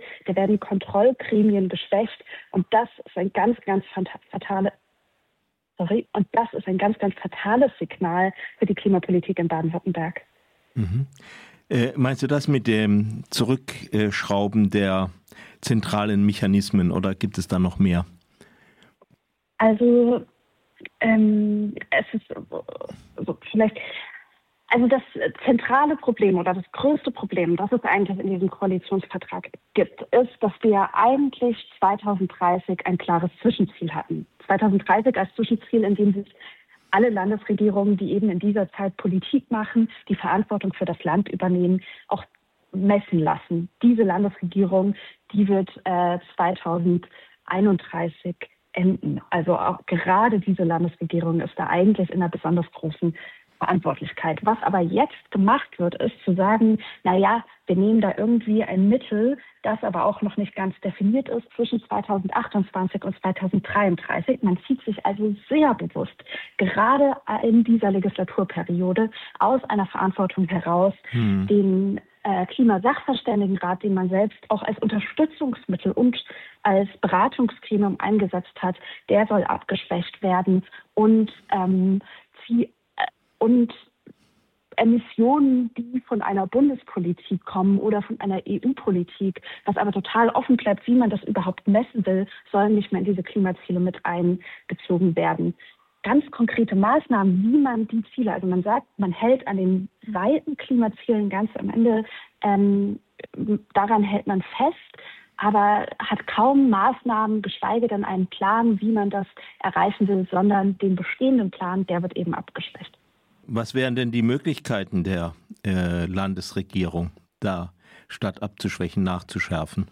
da werden Kontrollgremien geschwächt und das ist ein ganz, ganz fatales Signal für die Klimapolitik in Baden-Württemberg. Mhm. Meinst du das mit dem Zurückschrauben der zentralen Mechanismen oder gibt es da noch mehr? Also es ist vielleicht, also das zentrale Problem oder das größte Problem, das es eigentlich in diesem Koalitionsvertrag gibt, ist, dass wir eigentlich 2030 ein klares Zwischenziel hatten. 2030 als Zwischenziel, in dem sich alle Landesregierungen, die eben in dieser Zeit Politik machen, die Verantwortung für das Land übernehmen, auch messen lassen. Diese Landesregierung, die wird 2031 enden. Also auch gerade diese Landesregierung ist da eigentlich in einer besonders großen Verantwortlichkeit. Was aber jetzt gemacht wird, ist zu sagen, naja, wir nehmen da irgendwie ein Mittel, das aber auch noch nicht ganz definiert ist, zwischen 2028 und 2033. Man zieht sich also sehr bewusst, gerade in dieser Legislaturperiode, aus einer Verantwortung heraus, den Klimasachverständigenrat, den man selbst auch als Unterstützungsmittel und als Beratungsgremium eingesetzt hat, der soll abgeschwächt werden und Emissionen, die von einer Bundespolitik kommen oder von einer EU-Politik, was aber total offen bleibt, wie man das überhaupt messen will, sollen nicht mehr in diese Klimaziele mit einbezogen werden. Ganz konkrete Maßnahmen, wie man die Ziele, also man sagt, man hält an den weiten Klimazielen ganz am Ende, daran hält man fest, aber hat kaum Maßnahmen, geschweige denn einen Plan, wie man das erreichen will, sondern den bestehenden Plan, der wird eben abgeschwächt. Was wären denn die Möglichkeiten der Landesregierung, da statt abzuschwächen, nachzuschärfen?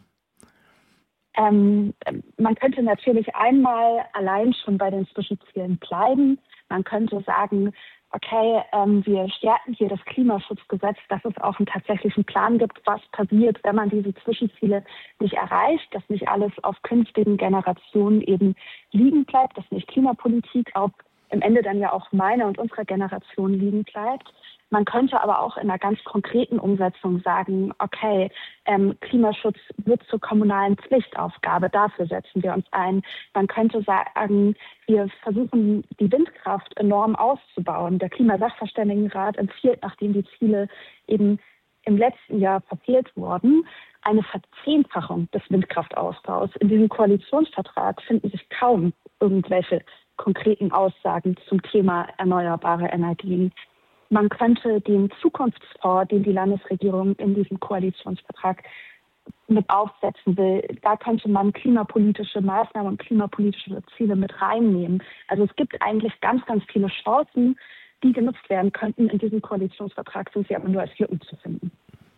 Man könnte natürlich einmal allein schon bei den Zwischenzielen bleiben. Man könnte sagen, okay, wir stärken hier das Klimaschutzgesetz, dass es auch einen tatsächlichen Plan gibt, was passiert, wenn man diese Zwischenziele nicht erreicht, dass nicht alles auf künftigen Generationen eben liegen bleibt, dass nicht Klimapolitik auf im Ende dann ja auch meiner und unserer Generation liegen bleibt. Man könnte aber auch in einer ganz konkreten Umsetzung sagen, okay, Klimaschutz wird zur kommunalen Pflichtaufgabe, dafür setzen wir uns ein. Man könnte sagen, wir versuchen, die Windkraft enorm auszubauen. Der Klimasachverständigenrat empfiehlt, nachdem die Ziele eben im letzten Jahr verfehlt wurden, eine Verzehnfachung des Windkraftausbaus. In diesem Koalitionsvertrag finden sich kaum irgendwelche konkreten Aussagen zum Thema erneuerbare Energien. Man könnte den Zukunftsfonds, den die Landesregierung in diesem Koalitionsvertrag mit aufsetzen will, da könnte man klimapolitische Maßnahmen und klimapolitische Ziele mit reinnehmen. Also es gibt eigentlich ganz, ganz viele Chancen, die genutzt werden könnten. In diesem Koalitionsvertrag sind sie aber nur als Lücken zu finden.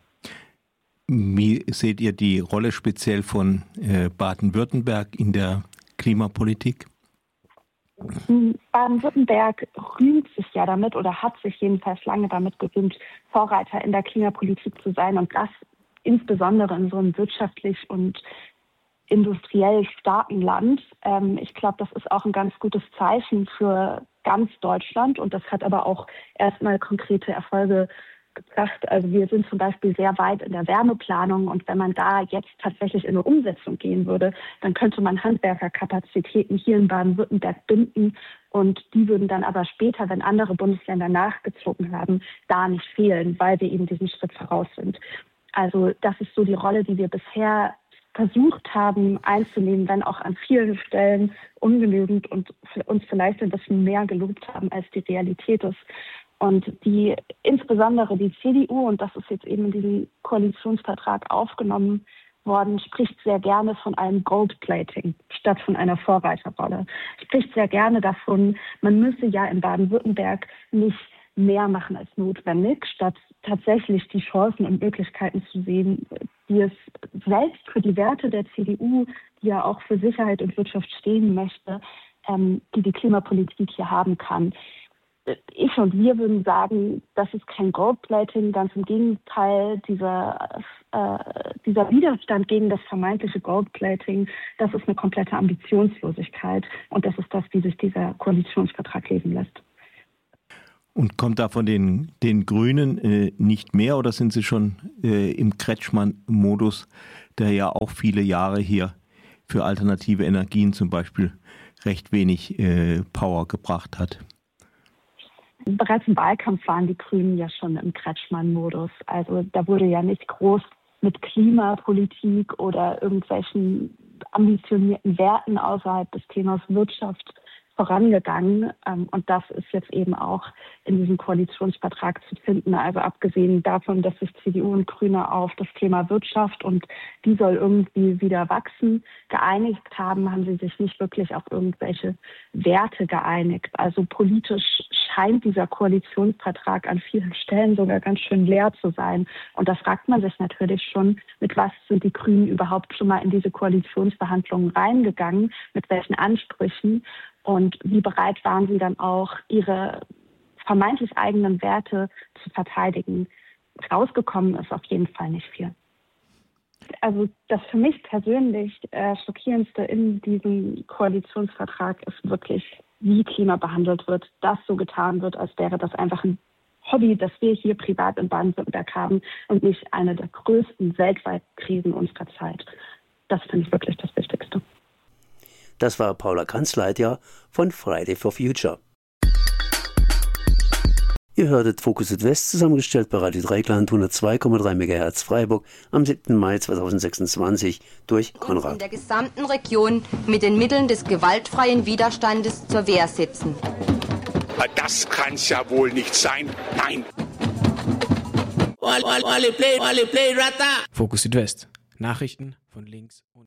Wie seht ihr die Rolle speziell von Baden-Württemberg in der Klimapolitik? Baden-Württemberg rühmt sich ja damit oder hat sich jedenfalls lange damit gerühmt, Vorreiter in der Klimapolitik zu sein und das insbesondere in so einem wirtschaftlich und industriell starken Land. Ich glaube, das ist auch ein ganz gutes Zeichen für ganz Deutschland und das hat aber auch erstmal konkrete Erfolge gebracht. Also wir sind zum Beispiel sehr weit in der Wärmeplanung und wenn man da jetzt tatsächlich in eine Umsetzung gehen würde, dann könnte man Handwerkerkapazitäten hier in Baden-Württemberg binden und die würden dann aber später, wenn andere Bundesländer nachgezogen haben, da nicht fehlen, weil wir eben diesen Schritt voraus sind. Also das ist so die Rolle, die wir bisher versucht haben einzunehmen, wenn auch an vielen Stellen ungenügend und uns vielleicht ein bisschen mehr gelobt haben, als die Realität ist. Und insbesondere die CDU, und das ist jetzt eben in diesem Koalitionsvertrag aufgenommen worden, spricht sehr gerne von einem Goldplating statt von einer Vorreiterrolle. Spricht sehr gerne davon, man müsse ja in Baden-Württemberg nicht mehr machen als notwendig, statt tatsächlich die Chancen und Möglichkeiten zu sehen, die es selbst für die Werte der CDU, die ja auch für Sicherheit und Wirtschaft stehen möchte, die Klimapolitik hier haben kann. Ich und wir würden sagen, das ist kein Goldplating, ganz im Gegenteil, dieser Widerstand gegen das vermeintliche Goldplating, das ist eine komplette Ambitionslosigkeit und das ist das, wie sich dieser Koalitionsvertrag lesen lässt. Und kommt da von den Grünen nicht mehr oder sind sie schon im Kretschmann-Modus der ja auch viele Jahre hier für alternative Energien zum Beispiel recht wenig Power gebracht hat. Bereits im Wahlkampf waren die Grünen ja schon im Kretschmann-Modus. Also da wurde ja nicht groß mit Klimapolitik oder irgendwelchen ambitionierten Werten außerhalb des Themas Wirtschaft vorangegangen. Und das ist jetzt eben auch in diesem Koalitionsvertrag zu finden. Also abgesehen davon, dass sich CDU und Grüne auf das Thema Wirtschaft und die soll irgendwie wieder wachsen geeinigt haben, haben sie sich nicht wirklich auf irgendwelche Werte geeinigt. Also politisch scheint dieser Koalitionsvertrag an vielen Stellen sogar ganz schön leer zu sein. Und da fragt man sich natürlich schon, mit was sind die Grünen überhaupt schon mal in diese Koalitionsverhandlungen reingegangen, mit welchen Ansprüchen und wie bereit waren sie dann auch, ihre vermeintlich eigenen Werte zu verteidigen. Rausgekommen ist auf jeden Fall nicht viel. Also das für mich persönlich Schockierendste in diesem Koalitionsvertrag ist wirklich, wie Klima behandelt wird, dass so getan wird, als wäre das einfach ein Hobby, das wir hier privat in Baden-Württemberg haben und nicht eine der größten weltweiten Krisen unserer Zeit. Das finde ich wirklich das Wichtigste. Das war Paula Kranz-Leitja von Friday for Future. Ihr hörtet Fokus Südwest, zusammengestellt bei Radio Dreieckland 102,3 MHz Freiburg am 7. Mai 2026 durch Konrad. In der gesamten Region mit den Mitteln des gewaltfreien Widerstandes zur Wehr setzen. Das kann's ja wohl nicht sein. Nein. Fokus Südwest. Nachrichten von links und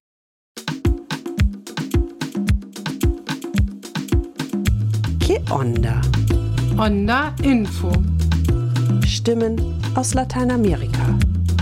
Onda. Onda Info. Stimmen aus Lateinamerika.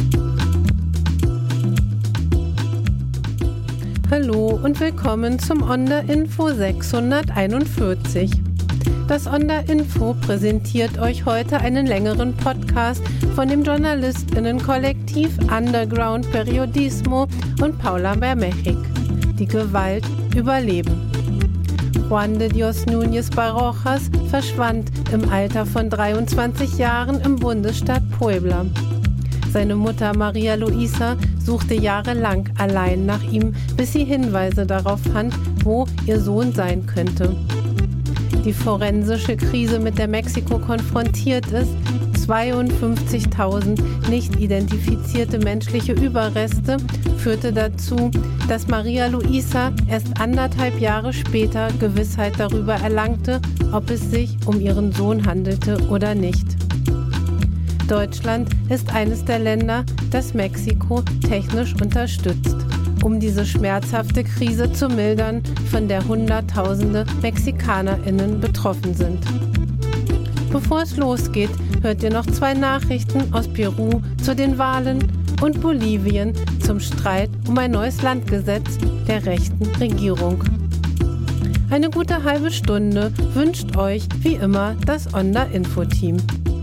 Hallo und willkommen zum Onda Info 641. Das Onda Info präsentiert euch heute einen längeren Podcast von dem JournalistInnen-Kollektiv Underground Periodismo und Paula Bermechik. Die Gewalt überleben. Juan de Dios Núñez Barojas verschwand im Alter von 23 Jahren im Bundesstaat Puebla. Seine Mutter Maria Luisa suchte jahrelang allein nach ihm, bis sie Hinweise darauf fand, wo ihr Sohn sein könnte. Die forensische Krise, mit der Mexiko konfrontiert ist, 52.000 nicht identifizierte menschliche Überreste, führte dazu, dass Maria Luisa erst 1,5 Jahre später Gewissheit darüber erlangte, ob es sich um ihren Sohn handelte oder nicht. Deutschland ist eines der Länder, das Mexiko technisch unterstützt, um diese schmerzhafte Krise zu mildern, von der Hunderttausende MexikanerInnen betroffen sind. Bevor es losgeht, hört ihr noch 2 Nachrichten aus Peru zu den Wahlen und Bolivien zum Streit um ein neues Landgesetz der rechten Regierung. Eine gute halbe Stunde wünscht euch wie immer das Onda Info Team.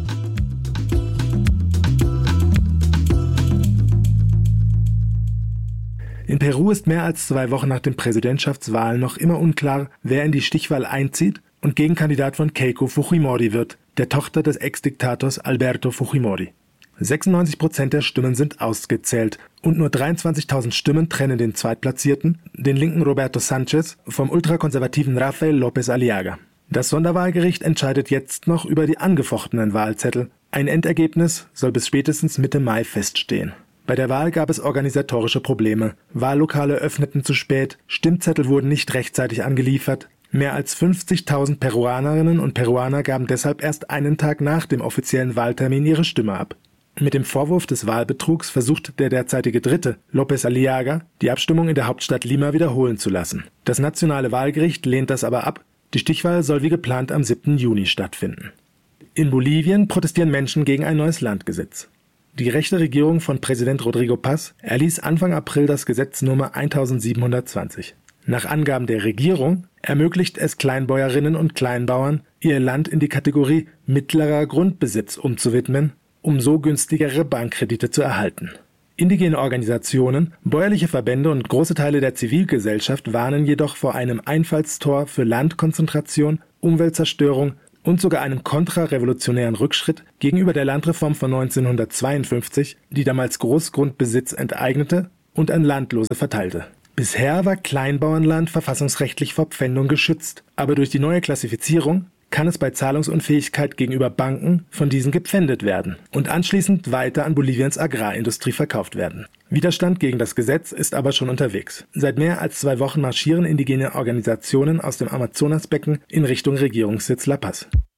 In Peru ist mehr als 2 Wochen nach den Präsidentschaftswahlen noch immer unklar, wer in die Stichwahl einzieht und Gegenkandidat von Keiko Fujimori wird, der Tochter des Ex-Diktators Alberto Fujimori. 96% der Stimmen sind ausgezählt und nur 23.000 Stimmen trennen den Zweitplatzierten, den linken Roberto Sanchez, vom ultrakonservativen Rafael López Aliaga. Das Sonderwahlgericht entscheidet jetzt noch über die angefochtenen Wahlzettel. Ein Endergebnis soll bis spätestens Mitte Mai feststehen. Bei der Wahl gab es organisatorische Probleme. Wahllokale öffneten zu spät, Stimmzettel wurden nicht rechtzeitig angeliefert. Mehr als 50.000 Peruanerinnen und Peruaner gaben deshalb erst einen Tag nach dem offiziellen Wahltermin ihre Stimme ab. Mit dem Vorwurf des Wahlbetrugs versucht der derzeitige Dritte, López Aliaga, die Abstimmung in der Hauptstadt Lima wiederholen zu lassen. Das nationale Wahlgericht lehnt das aber ab. Die Stichwahl soll wie geplant am 7. Juni stattfinden. In Bolivien protestieren Menschen gegen ein neues Landgesetz. Die rechte Regierung von Präsident Rodrigo Paz erließ Anfang April das Gesetz Nummer 1720. Nach Angaben der Regierung ermöglicht es Kleinbäuerinnen und Kleinbauern, ihr Land in die Kategorie mittlerer Grundbesitz umzuwidmen, um so günstigere Bankkredite zu erhalten. Indigene Organisationen, bäuerliche Verbände und große Teile der Zivilgesellschaft warnen jedoch vor einem Einfallstor für Landkonzentration, Umweltzerstörung und sogar einem kontrarevolutionären Rückschritt gegenüber der Landreform von 1952, die damals Großgrundbesitz enteignete und an Landlose verteilte. Bisher war Kleinbauernland verfassungsrechtlich vor Pfändung geschützt, aber durch die neue Klassifizierung kann es bei Zahlungsunfähigkeit gegenüber Banken von diesen gepfändet werden und anschließend weiter an Boliviens Agrarindustrie verkauft werden. Widerstand gegen das Gesetz ist aber schon unterwegs. Seit mehr als 2 Wochen marschieren indigene Organisationen aus dem Amazonasbecken in Richtung Regierungssitz La Paz.